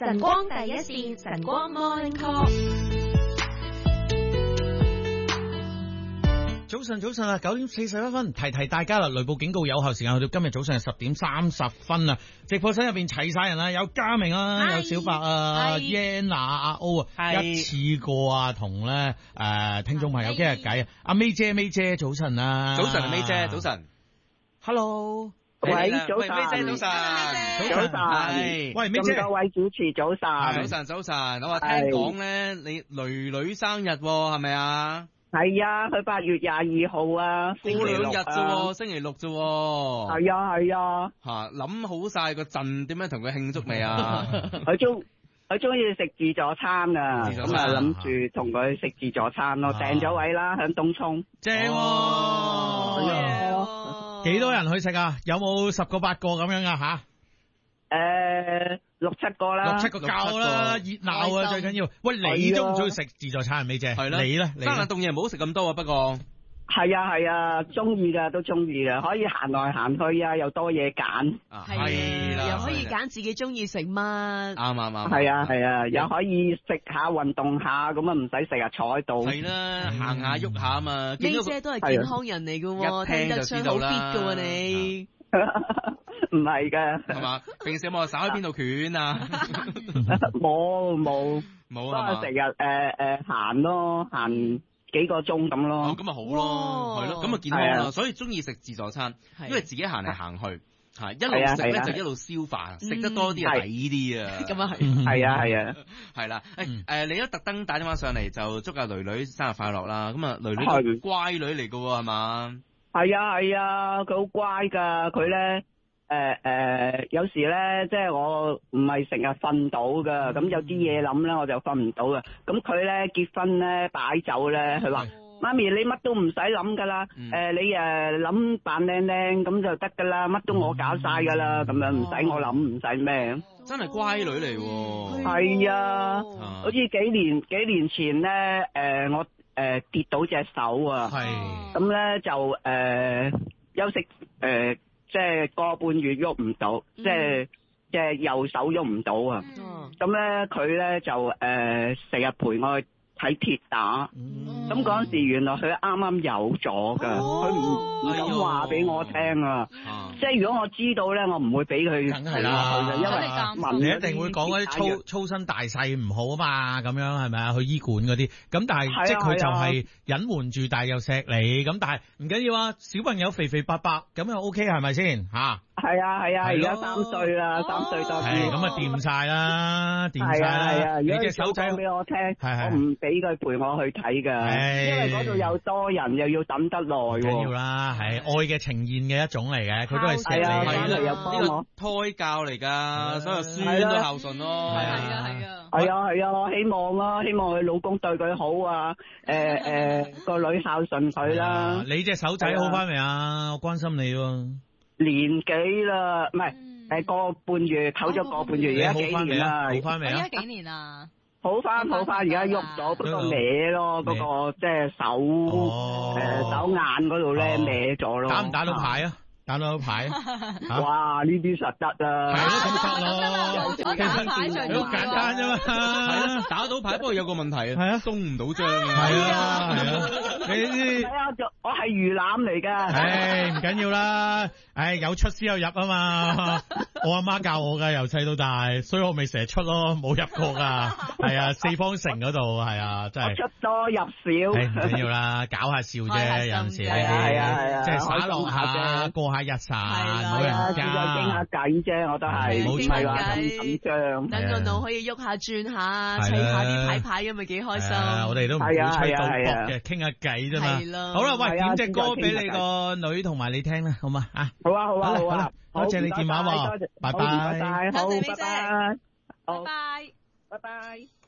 晨光第一線，晨光 Morning Call。 早晨啊，9:41，提大家啦，雷暴警告有效時間去到今日早上10:30啊！直播室入邊齊晒人啦，有嘉明啊，有小白啊，Yan 啊，阿 O 啊，一次過啊，同咧聽眾朋友傾下偈啊！阿 May 姐早晨啊， 早晨 May 姐早晨 ，Hello， 喂，早晨 May 姐早晨， 喂 May 姐， 咁多位主持早晨， 早晨，我話聽講咧，你女生日係咪啊？ 係啊，佢8月22號啊， 過2日啫，星期六啫。 係啊。 吓，諗好晒個陣，點樣同佢慶祝未啊？ 佢中意食自助餐啊，咁啊諗住同佢食自助餐咯，訂咗位啦，響東涌。 正喎，幾多人去食啊？有冇10個8個咁樣啊？吓 ？6、7個啦， 6、7個夠啦，熱鬧啊最緊要。喂，你中唔中意食自助餐啊？美姐， 係啦， 你咧？ 生冷凍嘢唔好食咁多啊。不過係啊，中意噶，都中意噶，可以行來行去啊，又多嘢揀。 係啦， 又可以揀自己中意食乜。 啱。 係啊，又可以食下運動下，咁啊唔使成日坐喺度。 係啦，行下喐下啊嘛。 May姐都係健康人嚟噶，聽得出好 fit 噶你。 唔係噶， 係嘛？平時有冇耍開邊度拳啊？ 冇， 都係成日行咯，行幾個鐘咁咯。 咁咪好咯，係咯，咁啊健康咯。所以中意食自助餐，因為自己行嚟行去，一路食咧就一路消化，食得多啲啊抵啲啊。咁啊係， 係啦。你都特登打電話上嚟就祝阿女女生日快樂啦。咁啊，女女乖女嚟噶係嘛？ 係啊，佢好乖噶，佢咧。有時咧，即係我唔係成日瞓到噶，咁有啲嘢諗咧，我就瞓唔到噶。咁佢咧結婚咧擺酒咧，佢話媽咪你乜都唔使諗噶啦，你諗扮靚靚咁就得噶啦，乜都我搞晒噶啦，咁樣唔使我諗，唔使咩。 真係乖女嚟喎。 係啊，好似幾年前咧，我跌到隻手啊，咁咧就休息即係個半月喐唔到，即係右手喐唔到啊！咁咧佢咧就成日陪我去睇鐵打，咁嗰陣時原來佢啱啱有咗噶，佢唔敢話俾我聽啊！即係如果我知道咧，我唔會俾佢梗係啦， 因為你一定會講嗰啲粗身大細唔好啊嘛，咁樣係咪啊？去醫館嗰啲，咁但係即係佢就係隱瞞住，但係又錫你，咁但係唔緊要啊！小朋友肥肥白白咁又 OK 係咪先吓？ 係啊，而家3歲啦，3歲多啲。 咁啊掂晒啦， 係啊， 你隻手仔俾我聽，我唔俾佢陪我去睇噶，因為嗰度又多人，又要等得耐。 緊要啦，係愛嘅呈現嘅一種嚟嘅，佢都係錫你。 呢個胎教嚟噶，所有孫都孝順咯。 係啊，我希望佢老公對佢好啊，個女孝順佢啦。 你隻手仔好翻未啊？我關心你喎。 年幾啦？唔係個半月，唞咗個半月，而家幾年啦？ 好翻未啊？ 而家幾年啊？ 好翻，而家喐咗，不過歪咯，嗰個即係手手眼嗰度咧歪咗咯。 打唔打到牌啊？打到牌哇！呢啲實得啊， 係咯，咁得咯。其實好簡單啫嘛。 係啦，打到牌，不過有個問題啊， 係啊， 鬆唔到張啊。 係啊，你睇下我係魚腩嚟噶。 唔緊要啦，有出先有入啊嘛。我阿媽教我噶，由細到大，所以我咪成日出咯，冇入過噶。係啊，四方城嗰度係啊，真係。 出多入少。 唔緊要啦，搞下笑啫，有陣時呢啲，即係耍樂下，過下日神，冇人家。傾下偈啫，我都係。 冇錯啦，咁緊張。 等個腦可以喐下轉下，砌下啲牌咁咪幾開心。 我哋都唔會吹到搏嘅，傾下偈啫嘛。好啦，喂，點隻歌俾你個女同埋你聽啦，好嘛？啊， 好啊， 多謝你電話喎，拜拜， 好，拜拜， 拜拜。 拜拜。